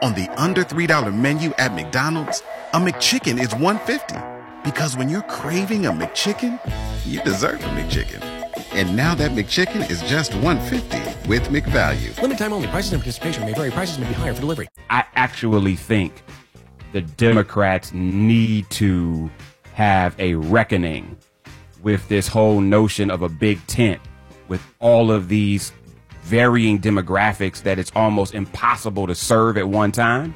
On the under $3 menu at McDonald's, a McChicken is $1.50. Because when you're craving a McChicken, you deserve a McChicken. And now that McChicken is just $1.50 with McValue. Limited time only. Prices and participation may vary. Prices may be higher for delivery. I actually think the Democrats need to have a reckoning with this whole notion of a big tent with all of these varying demographics that it's almost impossible to serve at one time,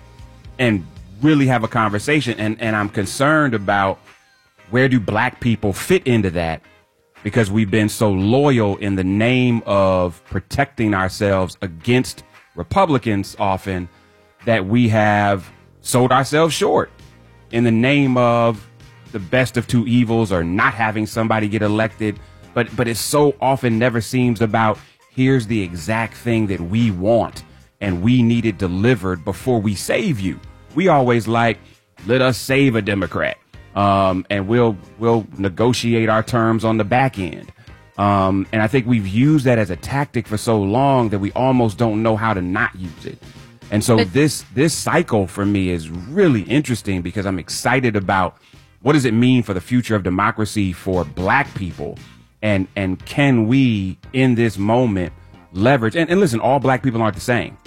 and really have a conversation. And I'm concerned about where do black people fit into that, because we've been so loyal in the name of protecting ourselves against Republicans often that we have sold ourselves short in the name of the best of two evils or not having somebody get elected. But it so often never seems about here's the exact thing that we want and we need it delivered before we save you. We always like, let us save a Democrat. And we'll negotiate our terms on the back end. And I think we've used that as a tactic for so long that we almost don't know how to not use it. And so this cycle for me is really interesting because I'm excited about what does it mean for the future of democracy for black people? And can we, in this moment, leverage, and listen, all black people aren't the same.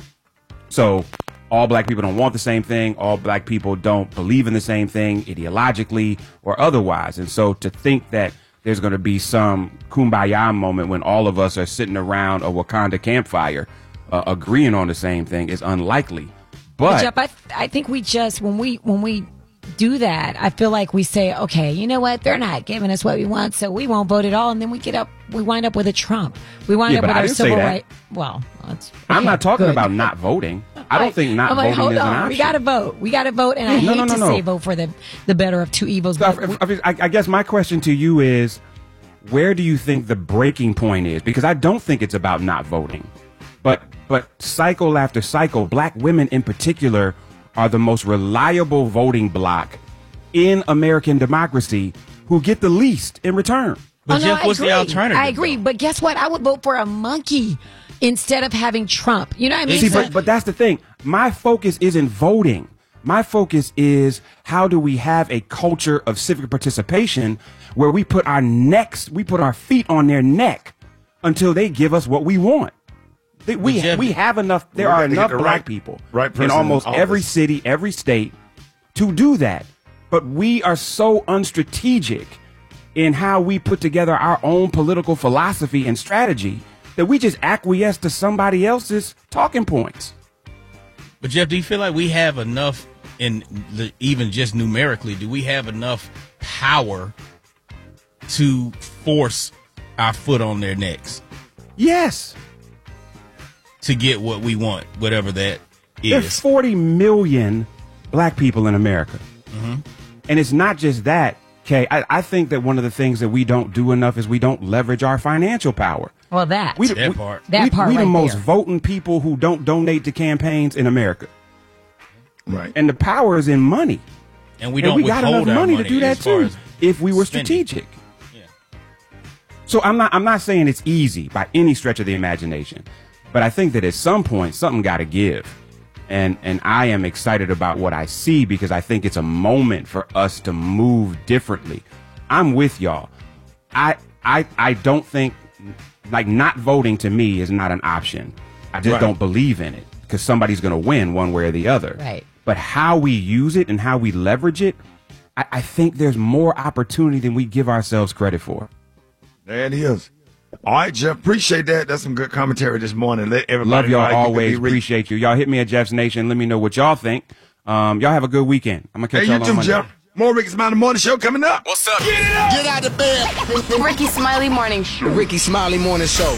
So all black people don't want the same thing. All black people don't believe in the same thing ideologically or otherwise. And so to think that there's going to be some kumbaya moment when all of us are sitting around a Wakanda campfire agreeing on the same thing is unlikely. But Jeff, I think we just, when we do that, I feel like we say, okay, you know what? They're not giving us what we want, so we won't vote at all. And then we wind up with a Trump. We wind up with our civil rights. Well, I'm not talking about not voting. I don't think not voting is an option. We got to vote. We got to vote. And I hate to say vote for the better of two evils. So I guess my question to you is, where do you think the breaking point is? Because I don't think it's about not voting. But cycle after cycle, black women in particular are the most reliable voting bloc in American democracy who get the least in return. But Jeff, what's the alternative? I agree. But guess what? I would vote for a monkey instead of having Trump. You know what I mean? See, but that's the thing. My focus isn't voting. My focus is how do we have a culture of civic participation where we put our feet on their neck until they give us what we want. We have enough. There are enough black people in almost every city, every state to do that. But we are so unstrategic in how we put together our own political philosophy and strategy that we just acquiesce to somebody else's talking points. But Jeff, do you feel like we have enough, even just numerically, do we have enough power to force our foot on their necks? Yes. To get what we want, whatever that is. There's 40 million black people in America. Mm-hmm. And it's not just that, Kay. I think that one of the things that we don't do enough is we don't leverage our financial power. Well, we part the right most there. voting people who don't donate to campaigns in America. Right. And the power is in money. And we got enough money to do that too if we were spending. strategic. Yeah. So I'm not saying it's easy by any stretch of the imagination. But I think that at some point, something got to give. And I am excited about what I see because I think it's a moment for us to move differently. I'm with y'all. I don't think, like, not voting to me is not an option. I just don't believe in it because somebody's going to win one way or the other. Right. But how we use it and how we leverage it, I think there's more opportunity than we give ourselves credit for. There it is. All right, Jeff, appreciate that. That's some good commentary this morning. Let everybody love y'all know always. Appreciate you. Y'all hit me at Jeff's Nation. Let me know what y'all think. Y'all have a good weekend. I'm going to catch y'all on Monday. Jeff. More Ricky Smiley Morning Show coming up. What's up? Get it up. Get out of bed. The Ricky Smiley Morning Show. The Ricky Smiley Morning Show.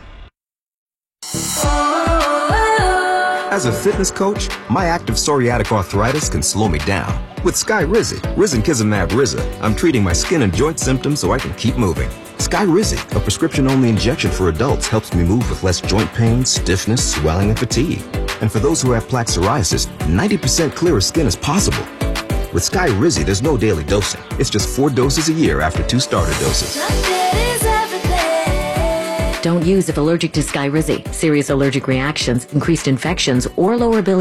As a fitness coach, my active psoriatic arthritis can slow me down. With Skyrizi, Risankizumab Riza, I'm treating my skin and joint symptoms so I can keep moving. Skyrizi, a prescription-only injection for adults, helps me move with less joint pain, stiffness, swelling, and fatigue. And for those who have plaque psoriasis, 90% clearer skin is possible. With Skyrizi, there's no daily dosing. It's just 4 doses a year after 2 starter doses. Don't use if allergic to Skyrizi. Serious allergic reactions, increased infections, or lower ability